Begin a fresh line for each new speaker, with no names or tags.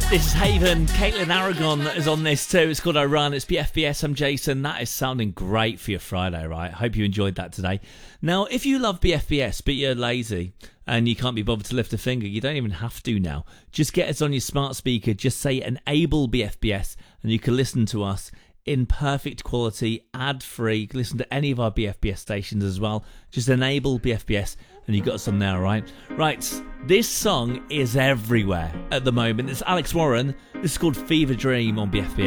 This is Haven. Caitlin Aragon is on this too. It's called I Run. It's BFBS. I'm Jason. That is sounding great for your Friday, right? I hope you enjoyed that today. Now, if you love BFBS but you're lazy and you can't be bothered to lift a finger, you don't even have to now. Just get us on your smart speaker. Just say enable BFBS and you can listen to us in perfect quality, ad-free. You can listen to any of our BFBS stations as well. Just enable BFBS and you got us on there, right? Right, this song is everywhere at the moment. It's Alex Warren. This is called Fever Dream on BFBS.